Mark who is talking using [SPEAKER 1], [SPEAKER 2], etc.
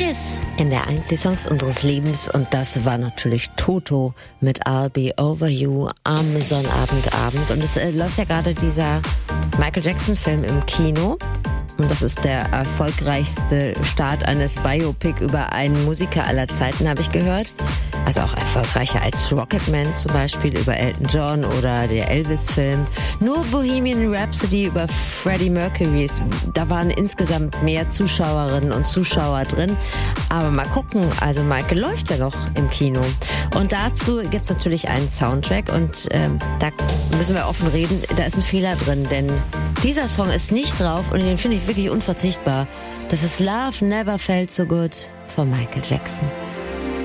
[SPEAKER 1] Yes, in der 1 Songs unseres Lebens und das war natürlich Toto mit I'll Be Over You am Sonnabendabend und es läuft ja gerade dieser Michael Jackson Film im Kino und das ist der erfolgreichste Start eines Biopic über einen Musiker aller Zeiten, habe ich gehört. Also auch erfolgreicher als Rocketman zum Beispiel über Elton John oder der Elvis-Film. Nur Bohemian Rhapsody über Freddie Mercury, da waren insgesamt mehr Zuschauerinnen und Zuschauer drin. Aber mal gucken, also Michael läuft ja noch im Kino. Und dazu gibt's natürlich einen Soundtrack und da müssen wir offen reden, da ist ein Fehler drin, denn dieser Song ist nicht drauf und den finde ich wirklich unverzichtbar. Das ist Love Never Felt So Good von Michael Jackson.